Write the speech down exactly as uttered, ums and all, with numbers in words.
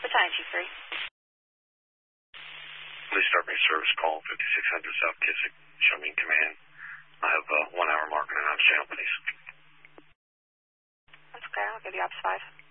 Battalion Chief three. Please start me service call fifty-six hundred South Kissick. Show me in command. I have a one hour mark and an ops channel, please. That's okay. I'll give you ops five.